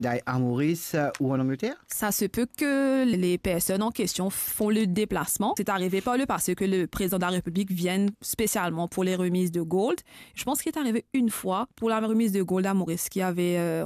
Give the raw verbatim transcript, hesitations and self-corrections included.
à Maurice euh, ou en Angleterre? Ça se peut que les personnes en question font le déplacement. C'est arrivé par le passé que le président de la République vienne spécialement pour les remises de gold. Je pense qu'il est arrivé une fois pour la remise de gold à Maurice, qui avait, euh,